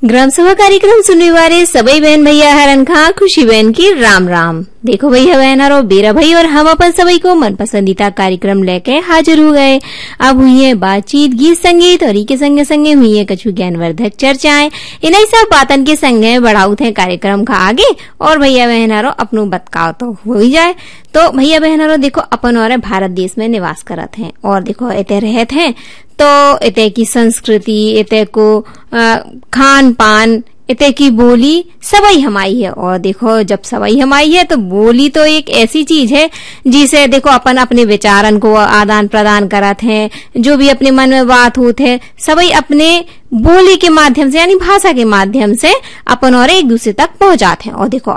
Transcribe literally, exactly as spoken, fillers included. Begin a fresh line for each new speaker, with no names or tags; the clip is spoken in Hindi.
ग्राम सभा कार्यक्रम सुनने वाले सभी बहन भैया हरन खा खुशी बहन की राम राम। देखो भैया बहन हरो बेरा भाई और हम अपन सभी को मन पसंदीदा कार्यक्रम लेके हाजिर हो गए। अब हुई है बातचीत, गीत संगीत और के संगे संगे हुई है कछु ज्ञानवर्धक चर्चाएं। इन्हीं सब बातन के संगे बढ़ाउत है कार्यक्रम का आगे और भैया बहन हरो अपनो बतकाव तो हो ही जाए। तो भैया बहन हरो देखो अपन और भारत देश में निवास करत हैं और देखो इतने रहत हैं तो इतने की संस्कृति, इतने को खान पान, इतने की बोली सबई हमारी है। और देखो जब सबई हमारी है तो बोली तो एक ऐसी चीज है जिसे देखो अपन अपने विचारन को आदान प्रदान करत हैं। जो भी अपने मन में बात होते है सबई अपने बोली के माध्यम से यानी भाषा के माध्यम से अपन और एक दूसरे तक पहुंचाते हैं। और देखो